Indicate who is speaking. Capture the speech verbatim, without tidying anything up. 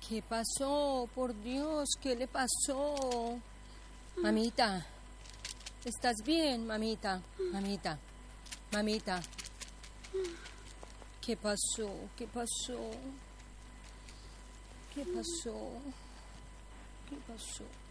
Speaker 1: ¿Qué pasó? Por Dios, ¿qué le pasó? Mamita, ¿estás bien, mamita? Mamita, mamita. ¿Qué pasó? ¿Qué pasó? ¿Qué pasó? ¿Qué pasó?